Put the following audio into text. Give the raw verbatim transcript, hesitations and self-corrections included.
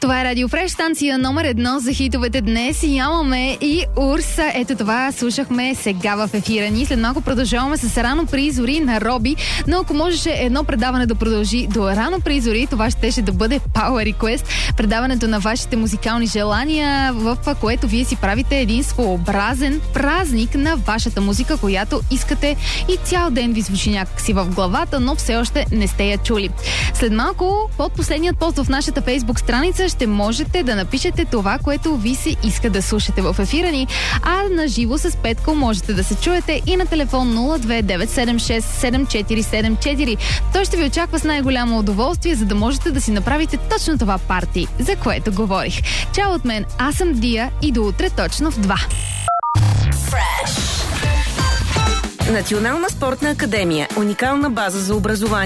Това е Радио Фреш, станция номер едно за хитовете днес. Нямаме и Урса. Ето това слушахме сега в ефира ни. След малко продължаваме с Рано при зори на Роби. Но ако можеше едно предаване да продължи до Рано при зори, това щеше да бъде Power Request. Предаването на вашите музикални желания, в което вие си правите един своеобразен празник на вашата музика, която искате и цял ден ви звучи някакси в главата, но все още не сте я чули. След малко, под последният пост в нашата Фейсбук страница, ще можете да напишете това, което ви се иска да слушате в ефира ни, а на живо с Петко можете да се чуете и на телефон нула две девет седем шест седем четири седем четири. Той ще ви очаква с най-голямо удоволствие, за да можете да си направите точно това парти, за което говорих. Чао от мен, аз съм Дия и до утре точно в два. Национална спортна академия. Уникална база за образование.